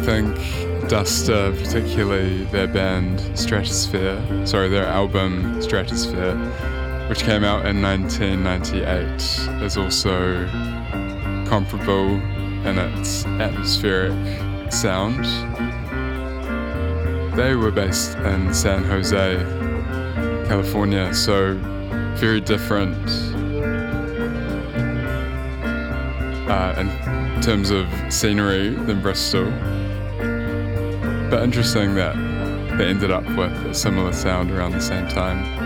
think Duster, particularly their album Stratosphere, which came out in 1998, is also comparable in its atmospheric sound. They were based in San Jose, California, so very different in terms of scenery than Bristol. But interesting that they ended up with a similar sound around the same time.